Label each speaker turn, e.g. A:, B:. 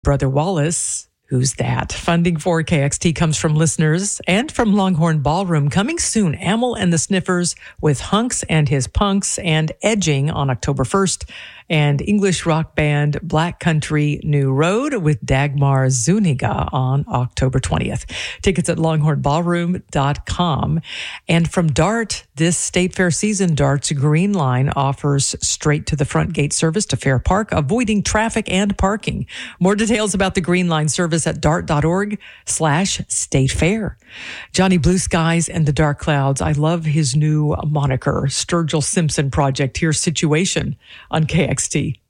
A: Brother Wallace, who's that? Funding for KXT comes from listeners and from Longhorn Ballroom. Coming soon, Amyl and the Sniffers with Hunks and His Punks and Edging on October 1st. And English rock band Black Country New Road with Dagmar Zuniga on October 20th. Tickets at longhornballroom.com. And from DART, this State Fair season, DART's Green Line offers straight to the front gate service to Fair Park, avoiding traffic and parking. More details about the Green Line service at dart.org/State Fair. Johnny Blue Skies and the Dark Clouds. I love his new moniker, Sturgill Simpson Project. Here's Situation on KXT.